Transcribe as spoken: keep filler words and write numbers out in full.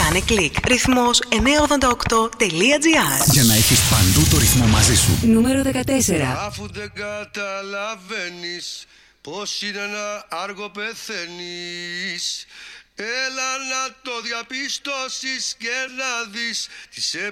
Κάνε κλικ. Ρυθμός εννιακόσια ογδόντα οκτώ τελεία τζι άρ. Για να έχεις παντού το ρυθμό μαζί σου. Νούμερο δεκατέσσερα. Αφού δεν καταλαβαίνεις πως είναι ένα άργο πεθαίνεις, έλα να το διαπιστώσεις και να δεις τις